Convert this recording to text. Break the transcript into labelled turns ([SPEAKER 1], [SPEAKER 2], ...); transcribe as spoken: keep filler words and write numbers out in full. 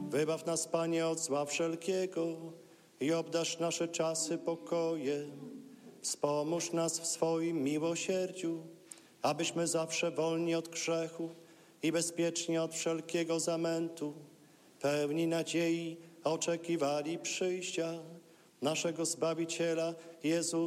[SPEAKER 1] Wybaw nas, Panie, od zła wszelkiego i obdarz nasze czasy pokojem. Wspomóż nas w swoim miłosierdziu, abyśmy zawsze wolni od grzechu i bezpieczni od wszelkiego zamętu, pełni nadziei oczekiwali przyjścia naszego Zbawiciela Jezusa